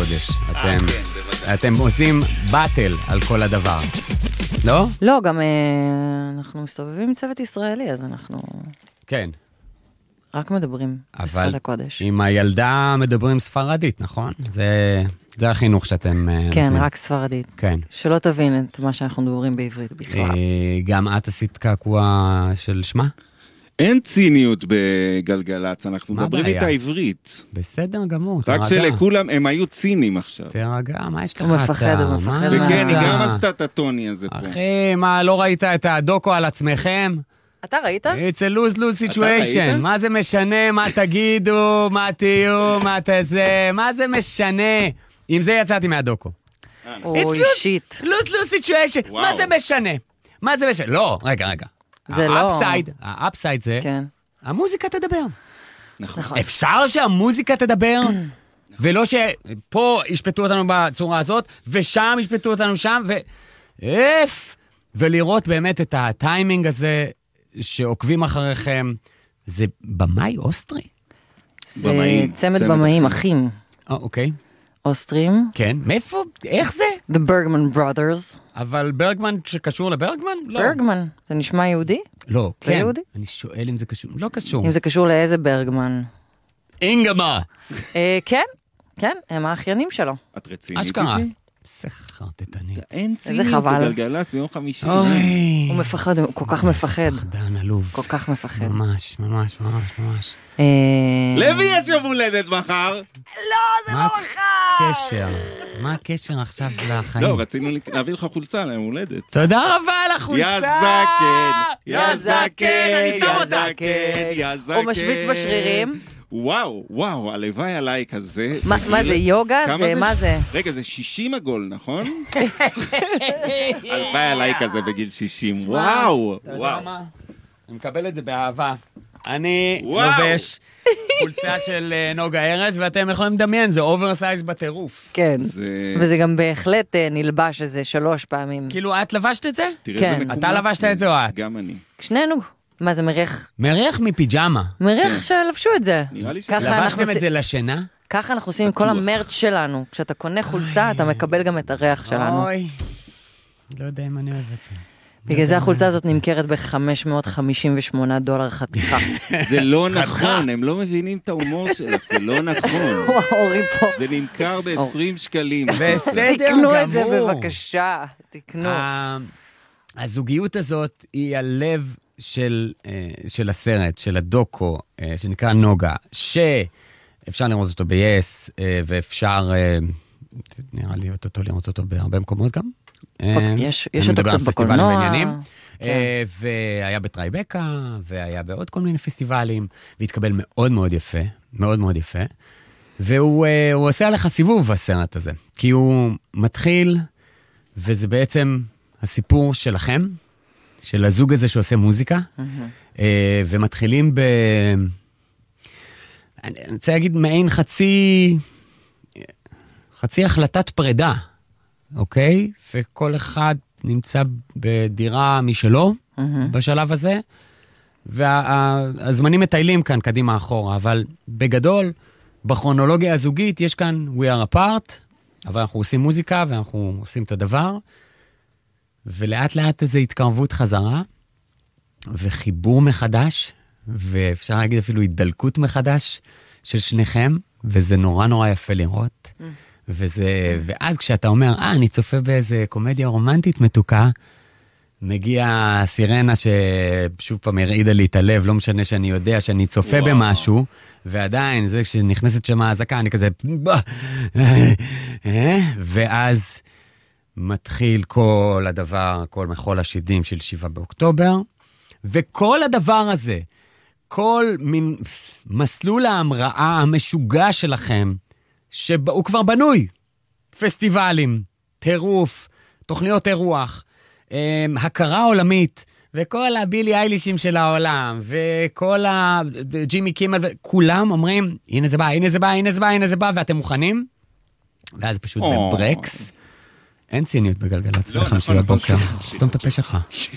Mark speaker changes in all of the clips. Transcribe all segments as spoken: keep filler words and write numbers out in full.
Speaker 1: קודש. אתם, אתם עושים באטל על כל הדבר. לא?
Speaker 2: לא, גם אנחנו מסתובבים עם צוות ישראלי, אז אנחנו...
Speaker 1: כן.
Speaker 2: רק מדברים בשפת הקודש.
Speaker 1: עם הילדה מדברים ספרדית, נכון? זה, זה החינוך שאתם...
Speaker 2: כן,
Speaker 1: נותנים.
Speaker 2: רק ספרדית.
Speaker 1: כן.
Speaker 2: שלא תבין את מה שאנחנו מדברים בעברית בכלל.
Speaker 1: גם את עשית קעקוע של שמה?
Speaker 3: אין ציניות בגלגלץ, אנחנו מדברים
Speaker 1: הבעיה?
Speaker 3: איתה עברית.
Speaker 1: בסדר גמור,
Speaker 3: רק
Speaker 1: תרגע.
Speaker 3: שלכולם, הם היו צינים עכשיו.
Speaker 1: תרגע, מה יש לך?
Speaker 2: הוא מפחד, הוא מפחד.
Speaker 3: וכן, היא
Speaker 1: אתה?
Speaker 3: גם עשתה את הטוני הזה פה.
Speaker 1: אחי, מה, לא ראית את הדוקו על עצמכם?
Speaker 2: אתה ראית?
Speaker 1: It's a lose-lose situation.
Speaker 3: ראית?
Speaker 1: מה זה משנה, מה תגידו, מה תהיו, מה תזה, מה זה משנה? עם זה יצאתי מהדוקו.
Speaker 2: אוי, שיט.
Speaker 1: lose-lose situation,
Speaker 3: וואו.
Speaker 1: מה זה משנה? מה זה משנה? לא, רגע, רגע.
Speaker 2: זה לא-
Speaker 1: האפסייד, האפסייד זה,
Speaker 2: כן.
Speaker 1: המוזיקה תדבר.
Speaker 3: נכון.
Speaker 1: אפשר שהמוזיקה תדבר, ולא שפה ישפטו אותנו בצורה הזאת, ושם ישפטו אותנו שם, ואיף, ולראות באמת את הטיימינג הזה, שעוקבים אחריכם, זה במאי אוסטרי?
Speaker 2: זה
Speaker 3: במאים,
Speaker 2: צמד
Speaker 3: צמד
Speaker 2: במאים,
Speaker 3: אחים.
Speaker 2: אחים.
Speaker 1: אה, אוקיי.
Speaker 2: אוסטרים.
Speaker 1: כן, מאיפה, איך זה?
Speaker 2: The Bergman Brothers.
Speaker 1: אבל ברגמן שקשור לברגמן? לא.
Speaker 2: ברגמן. זה נשמע יהודי?
Speaker 1: לא,
Speaker 2: זה
Speaker 1: כן.
Speaker 2: יהודי?
Speaker 1: אני שואל אם זה קשור. לא קשור.
Speaker 2: אם זה קשור לאיזה ברגמן.
Speaker 1: אינגמה.
Speaker 2: אה, כן, כן, הם האחיינים שלו.
Speaker 3: את רצינית
Speaker 1: אשכרה.
Speaker 3: איתי?
Speaker 1: זה חרטטני.
Speaker 3: אין
Speaker 2: איזה
Speaker 3: ציניות
Speaker 2: חבל.
Speaker 3: בגלגלץ ביום חמישי.
Speaker 1: אוי.
Speaker 2: הוא מפחד, הוא כל כך מפחד.
Speaker 1: פחדן עלוב.
Speaker 2: כל כך מפחד.
Speaker 1: ממש, ממש, ממש, ממש.
Speaker 2: אה,
Speaker 3: לוי יש יום הולדת מחר.
Speaker 1: מה הקשר? מה הקשר עכשיו לחיים?
Speaker 3: לא, רצינו להביא לך חולצה ליום הולדת.
Speaker 1: תודה רבה על החולצה!
Speaker 3: יא זקן,
Speaker 2: יא זקן, אני שם
Speaker 3: יא
Speaker 2: אותה.
Speaker 3: זקן, יא זקן.
Speaker 2: הוא משוויץ בשרירים.
Speaker 3: וואו, וואו, הלוואי עליי כזה.
Speaker 2: מה מה זה, יוגה?
Speaker 3: כמה
Speaker 2: זה מה זה?
Speaker 3: רגע, זה שישים עגול, נכון? הלוואי עליי כזה בגיל שישים, וואו,
Speaker 1: אתה יודע
Speaker 3: וואו.
Speaker 1: מה? אני מקבל את זה באהבה. אני
Speaker 3: וואו.
Speaker 1: לובש חולצה של אה, נוגה ארז, ואתם יכולים לדמיין, זה אוברסייז בטירוף.
Speaker 2: כן.
Speaker 3: זה...
Speaker 2: וזה גם בהחלט אה, נלבש איזה שלוש פעמים.
Speaker 1: כאילו, את לבשת את זה?
Speaker 3: תראה
Speaker 2: כן.
Speaker 3: איזה מקומץ
Speaker 1: אתה לבשת את זה או את?
Speaker 3: גם אני.
Speaker 2: שנינו. מה זה מריח?
Speaker 1: מריח מפיג'מה.
Speaker 2: מריח שלבשו את זה.
Speaker 3: נראה לי ש...
Speaker 2: ככה אנחנו
Speaker 1: לבשתם את
Speaker 2: עושים-
Speaker 1: זה לשינה?
Speaker 2: ככה אנחנו עושים עם כל
Speaker 3: בטוח.
Speaker 2: המרץ שלנו. כשאתה קונה חולצה, אתה מקבל גם את הריח שלנו.
Speaker 1: אוי. לא יודע אם אני אוהב את זה.
Speaker 2: בגלל זה החולצה הזאת נמכרת ב-חמש מאות חמישים ושמונה דולר חתיכה.
Speaker 3: זה לא נכון, הם לא מבינים את ההומור שלך, זה לא נכון.
Speaker 2: וואו, אורי פה.
Speaker 3: זה נמכר ב-עשרים שקלים.
Speaker 1: בסדר
Speaker 2: תקנו את זה
Speaker 1: גמור.
Speaker 2: בבקשה. תקנו.
Speaker 1: ה- הזוגיות הזאת היא הלב של, אה, של הסרט, של הדוקו, אה, שנקרא נוגה, שאפשר לראות אותו ב-yes, אה, ואפשר, אה, נראה לי אותו לראות אותו בהרבה מקומות גם. אה,
Speaker 2: יש-
Speaker 1: אני
Speaker 2: יש אותו
Speaker 1: מדבר על
Speaker 2: קצת
Speaker 1: פסטיבלים
Speaker 2: בקולנוע.
Speaker 1: ועניינים.
Speaker 2: כן.
Speaker 1: אה, והיה בטרייבקה, והיה בעוד כל מיני פסטיבלים, והתקבל מאוד מאוד יפה, מאוד מאוד יפה. והוא אה, הוא עושה עליך סיבוב, הסרט הזה. כי הוא מתחיל, וזה בעצם הסיפור שלכם, של הזוג הזה שעושה מוזיקה, אה, ומתחילים ב... אני אני רוצה להגיד מעין חצי... חצי החלטת פרידה, אוקיי? וכל אחד נמצא בדירה משלו, בשלב הזה, והזמנים מטיילים כאן קדימה אחורה, אבל בגדול, בכרונולוגיה הזוגית יש כאן We are apart, אבל אנחנו עושים מוזיקה ואנחנו עושים את הדבר, ולאט לאט איזו התקרבות חזרה, וחיבור מחדש, ואפשר להגיד אפילו התדלקות מחדש של שניכם, וזה נורא נורא יפה לראות. וזה, ואז כשאתה אומר, אה, אני צופה באיזה קומדיה רומנטית מתוקה, מגיע סירנה ששוב פעם הרעידה לי את הלב, לא משנה שאני יודע שאני צופה
Speaker 3: וואו.
Speaker 1: במשהו, ועדיין, זה כשנכנסת שם האזעקה, אני כזה, ואז מתחיל כל הדבר, כל מחול השידים של שבעה באוקטובר, וכל הדבר הזה, כל מין מסלול ההמראה המשוגע שלכם, שהוא כבר בנוי, פסטיבלים, טירוף, תוכניות אירוח, הכרה עולמית, וכל הבילי איילישים של העולם, וכל הג'ימי קימל, וכולם אומרים, הנה זה בא, הנה זה בא, הנה זה בא, הנה זה בא, ואתם מוכנים? ואז פשוט בברקס, אין ציניות בגלגלצ בחמישי בבוקר, סתום את הפה שלך.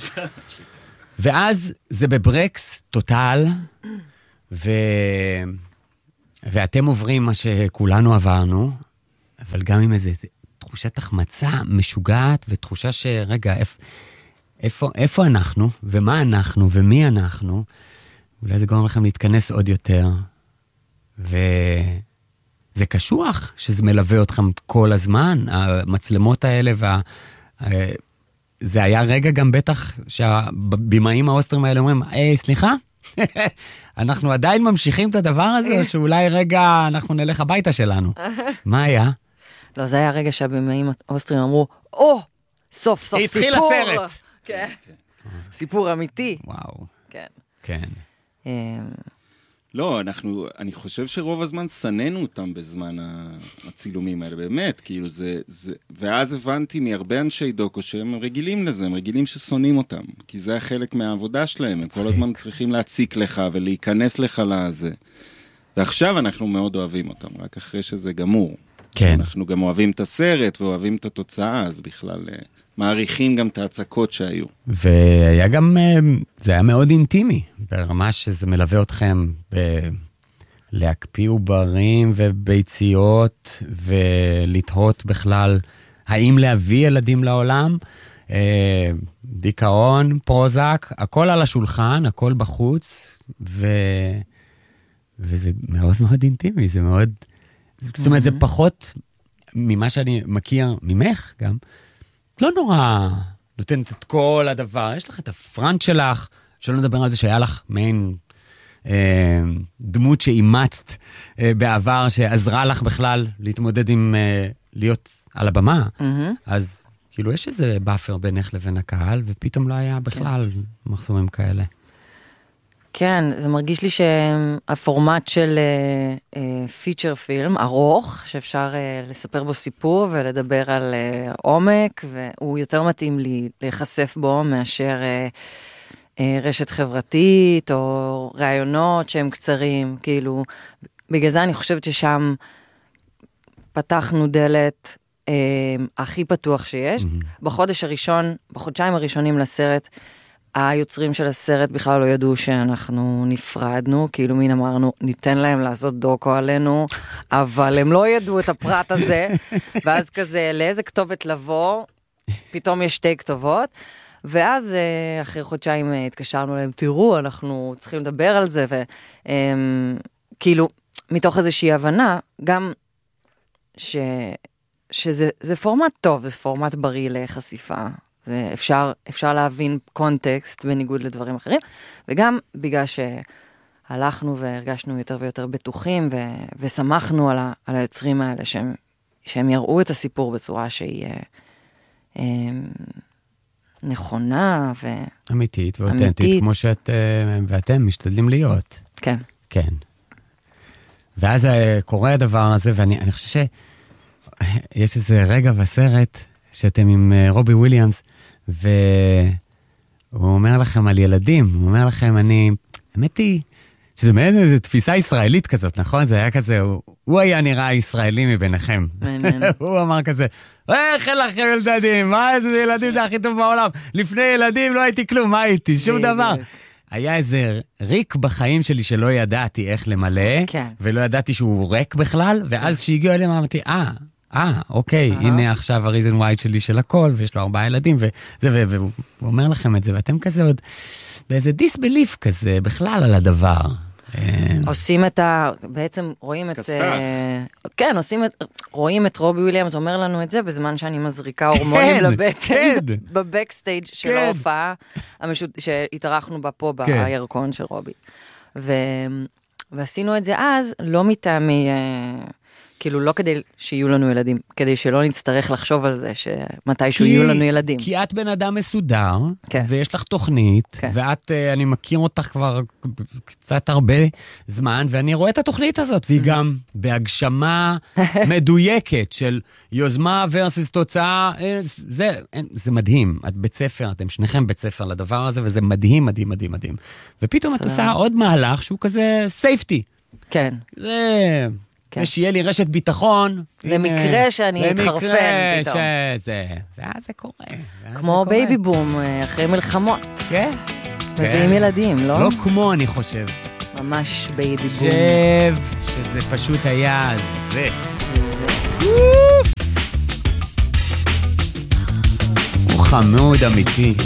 Speaker 1: ואז זה בברקס, טוטל, ו... ואתם עוברים מה שכולנו עברנו, אבל גם עם איזו תחושת החמצה משוגעת, ותחושה שרגע, איפ, איפה, איפה אנחנו, ומה אנחנו, ומי אנחנו, אולי זה גורם לכם להתכנס עוד יותר, וזה קשוח שזה מלווה אתכם כל הזמן, המצלמות האלה, וה... זה היה רגע גם בטח שהבימאים האוסטרים האלה אומרים, היי, סליחה? אנחנו עדיין ממשיכים את הדבר הזה, או שאולי רגע אנחנו נלך הביתה שלנו. מה היה?
Speaker 2: לא, זה היה רגע שהבימאים האוסטרים אמרו, או, סוף סוף סיפור.
Speaker 1: התחיל הסרט.
Speaker 2: כן. סיפור אמיתי.
Speaker 1: וואו.
Speaker 2: כן.
Speaker 1: כן.
Speaker 3: לא, אנחנו, אני חושב שרוב הזמן סננו אותם בזמן הצילומים האלה, באמת, כאילו זה, זה, ואז הבנתי מהרבה אנשי דוקו שהם רגילים לזה, הם רגילים ששונאים אותם, כי זה חלק מהעבודה שלהם, הם כל הזמן צריכים להציק לך ולהיכנס לך לזה. ועכשיו אנחנו מאוד אוהבים אותם, רק אחרי שזה גמור.
Speaker 1: כן.
Speaker 3: אנחנו גם אוהבים את הסרט ואוהבים את התוצאה, אז בכלל מעריכים גם את ההצקות שהיו.
Speaker 1: והיה גם, זה היה מאוד אינטימי, ברמה שזה מלווה אתכם להקפיא עוברים וביציות, ולתהות בכלל, האם להביא ילדים לעולם, דיכאון, פרוזק, הכל על השולחן, הכל בחוץ, ו... וזה מאוד מאוד אינטימי, זה מאוד... זאת אומרת, זה פחות ממה שאני מכיר ממך גם, לא נורא נותנת את כל הדבר, יש לך את הפרנט שלך, שלא נדבר על זה שהיה לך מעין אה, דמות שאימצת אה, בעבר, שעזרה לך בכלל להתמודד עם אה, להיות על הבמה, mm-hmm. אז כאילו יש איזה באפר בינך לבין הקהל, ופתאום לא היה בכלל כן. מחסומים כאלה.
Speaker 2: כן, זה מרגיש לי שהפורמט של פיצ'ר פילם ארוך, שאפשר uh, לספר בו סיפור ולדבר על uh, עומק, והוא יותר מתאים לי להיחשף בו מאשר uh, uh, רשת חברתית או רעיונות שהם קצרים, כאילו, בגלל זה אני חושבת ששם פתחנו דלת uh, הכי פתוח שיש. Mm-hmm. בחודש הראשון, בחודשיים הראשונים לסרט, היוצרים של הסרט בכלל לא ידעו שאנחנו נפרדנו, כאילו מין אמרנו, ניתן להם לעשות דוקו עלינו, אבל הם לא ידעו את הפרט הזה, ואז כזה, לאיזה כתובת לבוא, פתאום יש שתי כתובות, ואז אחרי חודשיים התקשרנו להם, תראו, אנחנו צריכים לדבר על זה, וכאילו, מתוך איזושהי הבנה, גם ש, שזה זה פורמט טוב, זה פורמט בריא לחשיפה, זה אפשר, אפשר להבין קונטקסט בניגוד לדברים אחרים, וגם בגלל שהלכנו והרגשנו יותר ויותר בטוחים, ו, ושמחנו על, ה, על היוצרים האלה, שהם, שהם יראו את הסיפור בצורה שהיא אה, נכונה ו...
Speaker 1: אמיתית ואותנטית, כמו שאת ואתם משתדלים להיות.
Speaker 2: כן.
Speaker 1: כן. ואז קורה הדבר הזה, ואני אני חושב שיש איזה רגע בסרט, שאתם עם רובי וויליאמס, והוא אומר לכם על ילדים, הוא אומר לכם, אני, האמת היא, שזה מעין איזו תפיסה ישראלית כזאת, נכון? זה היה כזה, הוא, הוא היה נראה ישראלי מביניכם. הוא אמר כזה, איך אין לכם ילדים? מה איזה ילדים זה הכי טוב בעולם? לפני ילדים לא הייתי כלום, מה הייתי? שום דבר. היה איזה ריק בחיים שלי שלא ידעתי איך למלא, ולא ידעתי שהוא ריק בכלל, ואז שהגיעו אליהם אמרתי, אה, אה, אוקיי, הנה עכשיו הריזן ווייט שלי של הכל, ויש לו ארבעה ילדים, וזה, והוא אומר לכם את זה, ואתם כזה עוד, באיזה דיסבליף כזה, בכלל על הדבר.
Speaker 2: עושים את ה... בעצם רואים את... כן, עושים את... רואים את רובי וויליאמס, אומר לנו את זה, בזמן שאני מזריקה הורמונים לבטן, בבקסטייג' של ההופעה, שהתארחנו בה פה בירקון של רובי. ועשינו את זה אז, לא מטעמי... כאילו לא כדי שיהיו לנו ילדים, כדי שלא נצטרך לחשוב על זה, שמתישהו יהיו לנו ילדים.
Speaker 1: כי את בן אדם מסודר, כן. ויש לך תוכנית, כן. ואת, אני מכיר אותך כבר קצת הרבה זמן, ואני רואה את התוכנית הזאת, והיא גם בהגשמה מדויקת של יוזמה versus תוצאה, זה, זה מדהים. את בית ספר, אתם שניכם בית ספר לדבר הזה, וזה מדהים, מדהים, מדהים, מדהים. ופתאום את עושה עוד מהלך שהוא כזה סייפטי.
Speaker 2: כן.
Speaker 1: זה... שיהיה לי רשת ביטחון.
Speaker 2: למקרה שאני אתחרפן פתאום.
Speaker 1: שזה, ואז זה קורה.
Speaker 2: כמו בייבי בום, אחרי מלחמות.
Speaker 1: כן.
Speaker 2: מביאים ילדים, לא?
Speaker 1: לא כמו, אני חושב.
Speaker 2: ממש בייבי בום.
Speaker 1: חושב שזה פשוט היה זה.
Speaker 2: זה זה.
Speaker 1: חמוד אמיתי.